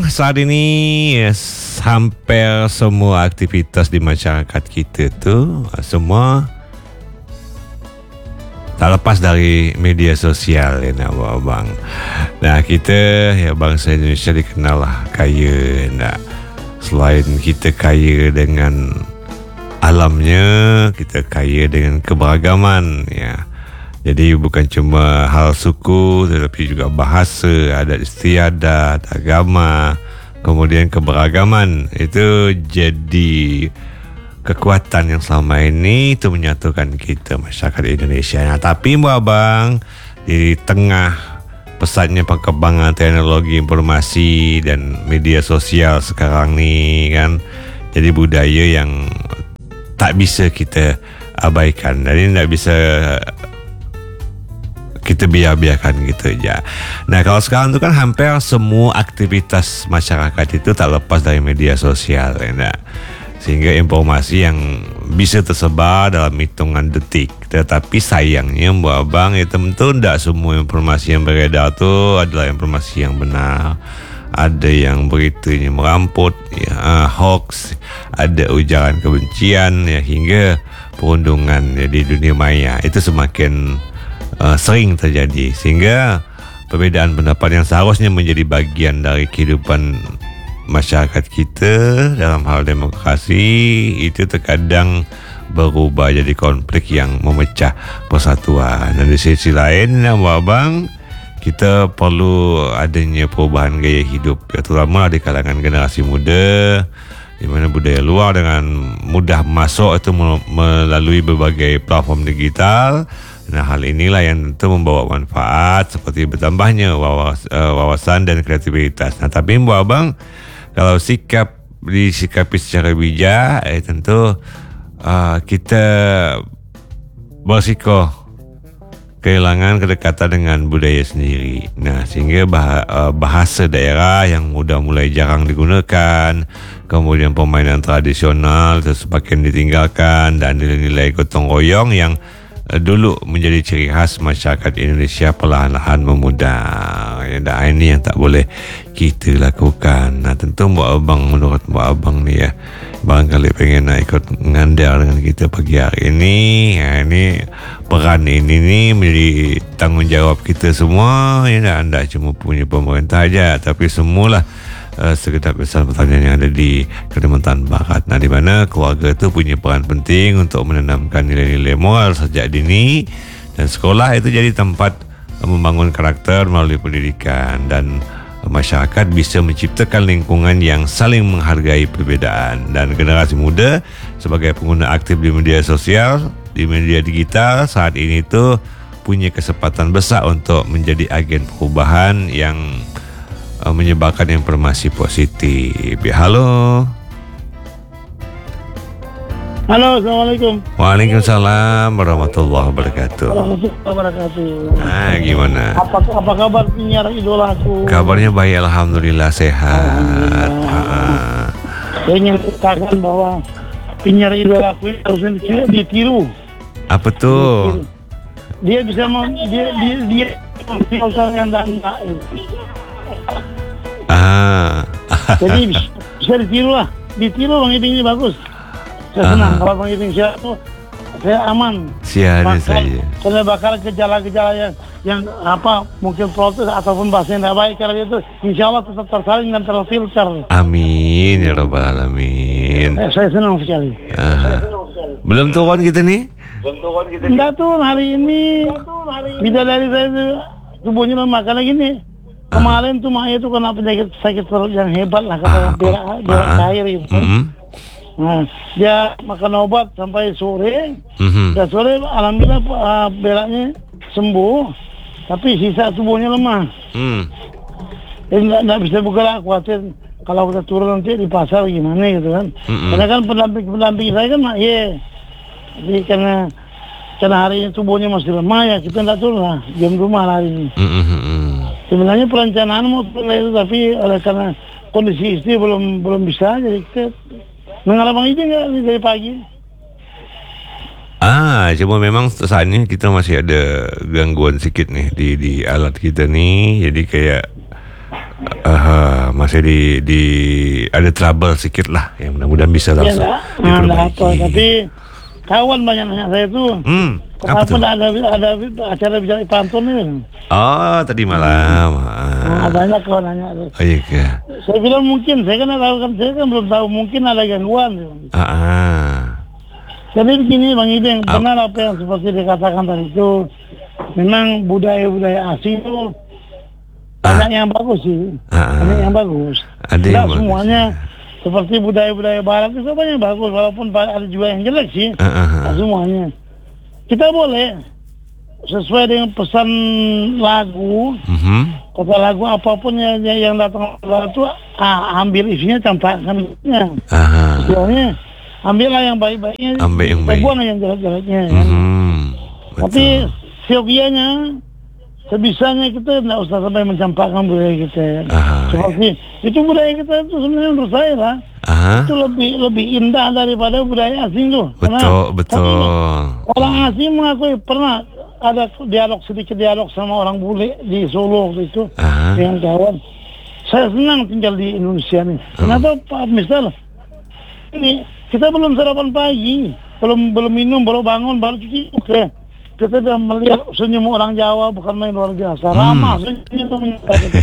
saat ini hampir semua aktivitas di masyarakat kita tu semua tak lepas dari media sosial ya nak abang. Nah, kita ya bangsa Indonesia dikenal lah kaya nak. Selain kita kaya dengan alamnya, kita kaya dengan keberagaman ya. Jadi bukan cuma hal suku tetapi juga bahasa, adat istiadat, agama, kemudian keberagaman. Itu jadi kekuatan yang selama ini itu menyatukan kita masyarakat Indonesia. Nah, tapi abang, di tengah pesatnya perkembangan teknologi informasi dan media sosial sekarang ni kan, jadi budaya yang tak bisa kita abaikan. Jadi tak bisa kita biar-biarkan gitu aja. Nah, kalau sekarang tu kan hampir semua aktivitas masyarakat itu tak lepas dari media sosial ya. Sehingga informasi yang bisa tersebar dalam hitungan detik. Tetapi sayangnya buat abang, ya tentu tak semua informasi yang beredar tu adalah informasi yang benar. Ada yang beritanya meramput ya, hoax, ada ujaran kebencian ya, hingga perundungan ya, di dunia maya. Itu semakin sering terjadi, sehingga perbezaan pendapat yang seharusnya menjadi bagian dari kehidupan masyarakat kita dalam hal demokrasi itu terkadang berubah jadi konflik yang memecah persatuan. Dan di sisi lain abang, kita perlu adanya perubahan gaya hidup ya, terutama di kalangan generasi muda, di mana budaya luar dengan mudah masuk itu melalui berbagai platform digital. Nah, hal inilah yang tentu membawa manfaat seperti bertambahnya wawasan dan kreativitas. Nah, tapi buat abang, kalau disikapi secara bijak, tentu kita bersiko kehilangan kedekatan dengan budaya sendiri. Nah, sehingga bahasa daerah yang mulai jarang digunakan, kemudian permainan tradisional itu semakin ditinggalkan, dan nilai-nilai gotong royong yang dulu menjadi ciri khas masyarakat Indonesia perlahan-lahan memudar. Ya, ini yang tak boleh kita lakukan. Nah, tentu menurut Mbak Abang ni ya, barangkali pengen nak ikut ngandar dengan kita pagi hari ini. Ya, ini peran ini ni menjadi tanggungjawab kita semua. Ya, anda cuma punya pemerintah aja, tapi semualah segenap besar pertanian yang ada di Kalimantan Barat. Nah, di mana keluarga itu punya peran penting untuk menanamkan nilai-nilai moral sejak dini, dan sekolah itu jadi tempat membangun karakter melalui pendidikan, dan masyarakat bisa menciptakan lingkungan yang saling menghargai perbezaan. Dan generasi muda sebagai pengguna aktif di media sosial, di media digital saat ini itu punya kesempatan besar untuk menjadi agen perubahan yang menyebarkan informasi positif. Halo. Halo, Assalamualaikum. Waalaikumsalam warahmatullahi wabarakatuh. Gimana? Apa kabar penyiar idolaku? Kabarnya baik, alhamdulillah, sehat. Saya ingin katakan bahwa penyiar idolaku ini harusnya ditiru. Apa tuh? Dia bisa dia usaha yang enggak. Jadi bisa ditiru lah. Ditiru Bang Iping ini bagus. Saya senang kalau Bang Iping siap tuh, saya aman. Siap saja. Karena bakal gejala-gejala yang mungkin protes ataupun bahasa yang tidak baik, karena itu insya Allah tetap tersaring dan terfilter. Amin ya rabbal alamin. Saya senang sekali. Belum turun kita nih? Enggak turun hari ini. Bidadari saya itu tubuhnya lemah karena gini. Kemarin tuh Maya itu kena penyakit sakit perut yang hebat lah, kata berak air gitu. Nah, dia makan obat sampai sore. Dan sore alhamdulillah beraknya sembuh, tapi sisa tubuhnya lemah. Jadi nggak bisa bergerak, khawatir kalau kita turun nanti di pasar gimana gitu kan. Karena kan pendamping saya kan jadi karena hari ini tubuhnya masih lemah ya, kita nggak turun lah, diam rumah hari ini. Sebenarnya perencanaan mau turun itu, tapi oleh karena kondisi istri belum bisa, jadi kita mengalami itu nggak dari pagi. Cuma memang saat ini kita masih ada gangguan sedikit nih di alat kita nih, jadi kayak Masih di ada trouble sedikit lah, yang mudah-mudahan bisa Ya langsung enggak apa, diperbaiki. tapi kawan banyak nanya saya tuh. Apa Kenapa tuh? ada acara bicara di pantun nih? Oh, tadi malam. Nah, banyak kawan nanya tuh. Oh iya kah? Saya bilang mungkin, saya kan belum tahu, mungkin ada gangguan. Jadi begini Bang Ideng, benar apa yang seperti dikatakan tadi itu. Memang budaya-budaya asing itu banyak yang bagus sih, banyak yang bagus. Ada Tidak yang bagus. semuanya seperti budaya-budaya barat itu banyak bagus, walaupun ada juga yang jelek sih. Tidak semuanya. Kita boleh sesuai dengan pesan lagu, kata lagu apapun yang datang itu ambil isinya, campakkan isinya. Istilahnya ambillah yang baik-baiknya, Ambil yang baik. buang yang jelek-jeleknya. Kan? Tapi siogianya sebisanya kita tidak usah sampai mencampakkan budaya kita. Seperti itu budaya kita itu sebenarnya menurut saya lah itu lebih indah daripada budaya asing tuh. Betul. Orang asing mengakui pernah ada sedikit dialog sama orang bule di Solo waktu itu dengan kawan. Saya senang tinggal di Indonesia nih. Kenapa Pak misal ini kita belum sarapan pagi, belum minum, baru bangun, baru cuci muka. Kita sudah melihat senyum orang Jawa bukan main luar biasa. Ramah senyum.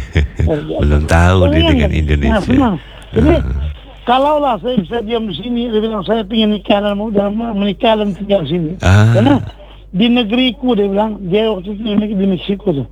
Belum tahu dia dengan Indonesia. Senang. Jadi kalaulah saya bisa diam di sini, dia bilang saya ingin nikah dan menikah dan tinggal di sini. Karena di negeriku dia bilang, dia waktu itu di Meksiko tuh.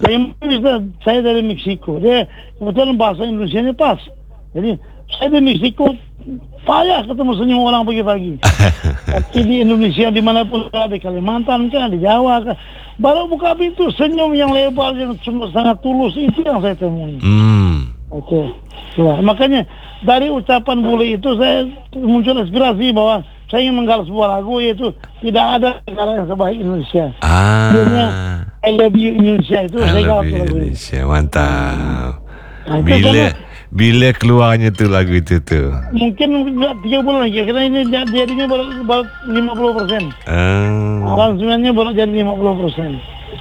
Saya dari Meksiko. Dia kebetulan bahasa Indonesia pas. Jadi saya di Meksiko payah ketemu senyum orang pagi-pagi. Tapi di Indonesia dimanapun, di Kalimantan kan, di Jawa kan, baru buka pintu senyum yang lebar yang sangat tulus, itu yang saya temui. Oke. Ya, makanya dari ucapan bule itu saya muncul inspirasi bahwa saya ingin menggal sebuah lagu, yaitu tidak ada negara yang sebaik Indonesia. Akhirnya I love you Indonesia itu saya gal lagu Indonesia, mantap. Nah, Bila keluarnya tuh lagu itu tuh? Mungkin 3 bulan lagi, karena ini jadinya baru 50%. Aransemennya baru jadi 50%.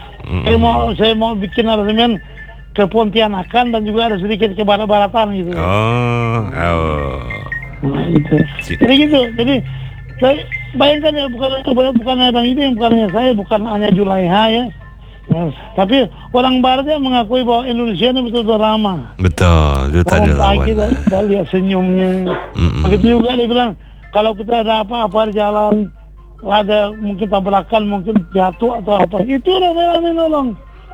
Saya mau bikin aransemen ke Pontianakan dan juga ada sedikit ke barat-baratan gitu. Nah, itu. Jadi gitu. Jadi saya bayangkan ya, bukan Bang ini, bukan hanya saya, bukan hanya Julaiha ya. Tapi orang barat yang mengakui bahwa Indonesia ini betul-betul ramah. Betul, itu tak ada lawan. Kita lihat senyumnya. Begitu juga dia bilang, kalau kita ada apa-apa di jalan, ada mungkin tabrakan, mungkin jatuh atau apa, itu ramai-ramai nolong.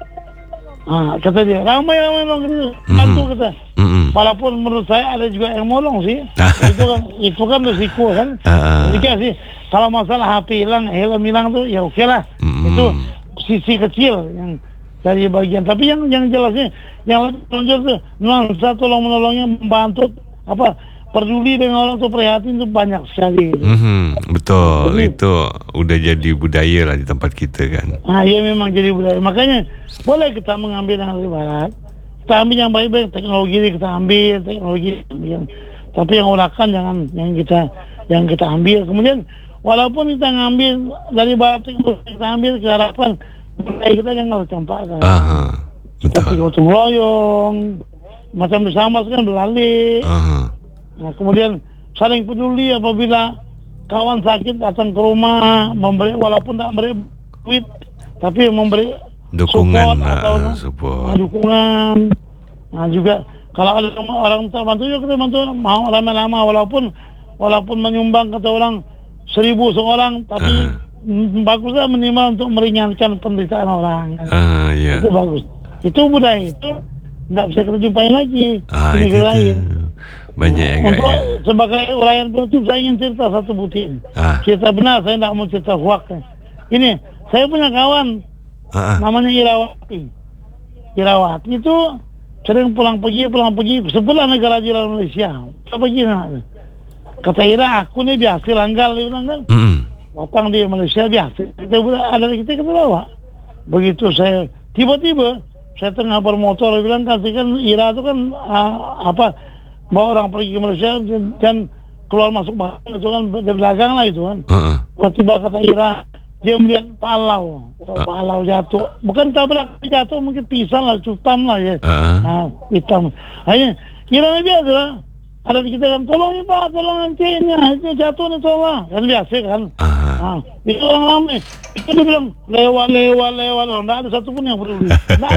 Kata dia, ramai-ramai nolong gitu, bantu kita. Walaupun menurut saya ada juga yang nolong sih. itu kan risiko kan. Jadi sih, kalau masalah HP helm hilang tuh ya oke lah. Itu sisi kecil yang dari bagian, tapi yang jelasnya yang menonjol tuh nuansa tolong menolongnya, membantu peduli dengan orang tuh, prihatin tuh banyak sekali. Betul. Jadi, itu udah jadi budaya lah di tempat kita kan. Iya memang jadi budaya. Makanya boleh kita mengambil yang dari barat, kita ambil yang baik-baik, teknologi kita ambil, tapi yang urakan jangan yang kita ambil. Kemudian walaupun kita ngambil dari barat, kita ambil ke harapan budaya kita yang harus campakkan. Seperti gotong royong, macam bersama kan berlali. Nah, kemudian saling peduli apabila kawan sakit datang ke rumah, memberi walaupun tak memberi duit, tapi memberi dukungan support. Dukungan. Nah juga kalau ada orang terbantu juga kita bantu, mau lama-lama walaupun menyumbang kata orang 1.000 seorang, tapi baguslah minimal untuk meringankan penderitaan orang. Iya. Itu bagus. Itu budaya itu nggak bisa kita jumpai lagi di negeri lain. Banyak Untuk sebagai urayan penutup saya ingin cerita satu butir. Cerita benar, saya tidak mau cerita hoax. Ini saya punya kawan namanya Irawati itu sering pulang pergi sebelah negara jiran Malaysia. Pergi kata Ira, aku ini biasa langgar, dia bilang kan. Datang di Malaysia biasa. Kita bawa. Begitu saya tiba-tiba saya tengah bermotor, dia bilang kan Ira itu kan bawa orang pergi ke Malaysia dan keluar masuk bahkan itu kan berdagang lah itu kan. Tiba-tiba kata Ira, dia melihat palau jatuh, bukan tabrak, jatuh mungkin pisang lah, hitam lah ya, hitam. Hanya kiranya biasa, ada di kita kan, tolong Pak, tolong anjingnya, itu jatuh nih tolong, kan biasa kan. Itu orang ramai, itu dia bilang lewat, nggak ada satupun yang peduli,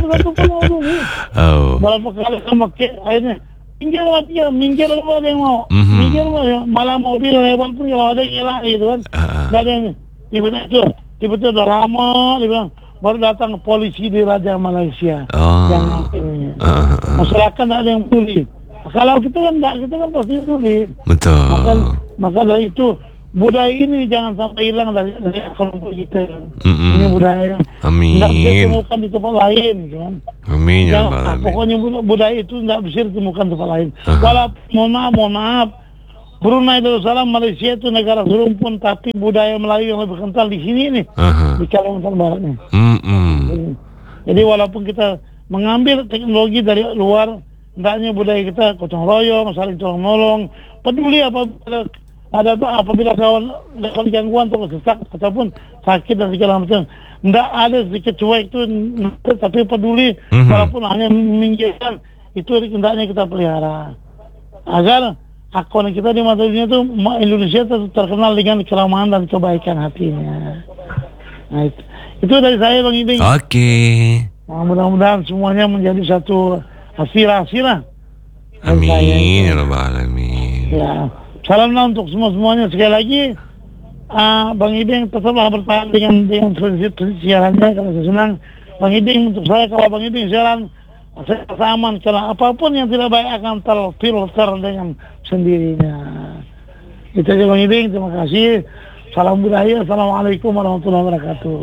Berapa kali sama akhirnya minggir apa ada yang mau, minggir malah mobil lewat pun kalau ada yang elak gitu kan, nggak ada yang tiba-tiba udah lama dia bilang baru datang polisi di Raja Malaysia yang masyarakat nggak ada yang peduli. Kalau kita kan pasti peduli. Betul. Maka dari itu budaya ini jangan sampai hilang dari kelompok kita. Ini budaya tidak bisa ditemukan di tempat lain kan. Amin ya Rabbal Alamin. Pokoknya budaya itu tidak bisa ditemukan di tempat lain. Walaupun mohon maaf, Brunei Darussalam Malaysia itu negara serumpun, tapi budaya Melayu yang lebih kental di sini nih, di Kalimantan Barat nih. Jadi walaupun kita mengambil teknologi dari luar, hendaknya budaya kita gotong royong, saling tolong menolong, peduli apabila kawan gangguan atau sesak ataupun sakit dan segala macam, tidak ada sedikit cuek itu, tapi peduli walaupun hanya meminggirkan, itu hendaknya kita pelihara agar akun kita di mata dunia itu Indonesia terkenal dengan keramahan dan kebaikan hatinya. Nah, itu dari saya Bang Ibing. Oke. Nah, mudah-mudahan semuanya menjadi satu aspirasi lah. Amin ya Rabbal Alamin. Ya, salamlah untuk semuanya sekali lagi. Bang Ibing tetaplah bertahan dengan siarannya kalau saya senang. Bang Ibing untuk saya, kalau Bang Ibing siaran saya aman, karena apapun yang tidak baik akan terfilter dengan sendirinya. Itu aja Bang Ibing, terima kasih. Salam budaya, assalamualaikum warahmatullahi wabarakatuh.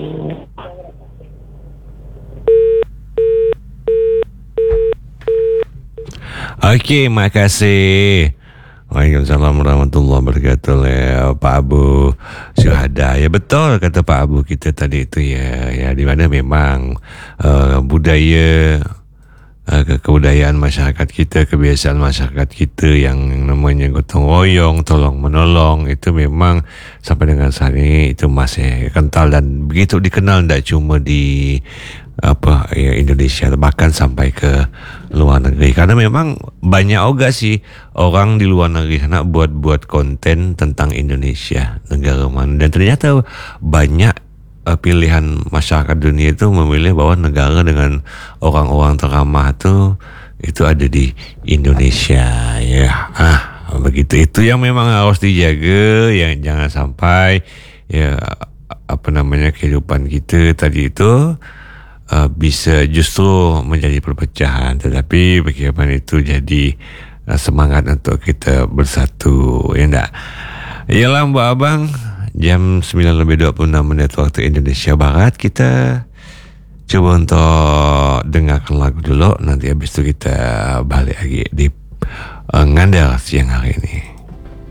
Oke, makasih. Waalaikumsalam warahmatullahi wabarakatuh ya Pak Abu Syuhada. Ya betul kata Pak Abu kita tadi itu ya di mana memang budaya kebudayaan masyarakat kita, kebiasaan masyarakat kita yang namanya gotong royong, tolong menolong, itu memang sampai dengan saat ini itu masih kental dan begitu dikenal, tidak cuma di Indonesia, bahkan sampai ke luar negeri. Karena memang banyak juga sih orang di luar negeri sana buat konten tentang Indonesia, negara mana, dan ternyata banyak pilihan masyarakat dunia itu memilih bahwa negara dengan orang-orang teramah itu ada di Indonesia ya. Begitu, itu yang memang harus dijaga, yang jangan sampai kehidupan kita tadi itu bisa justru menjadi perpecahan, tetapi bagaimana itu jadi semangat untuk kita bersatu, ya enggak? Iyalah Mbak Abang, jam 9:26 waktu Indonesia Barat. Kita coba untuk dengarkan lagu dulu, nanti habis itu kita balik lagi di Ngandel siang hari ini.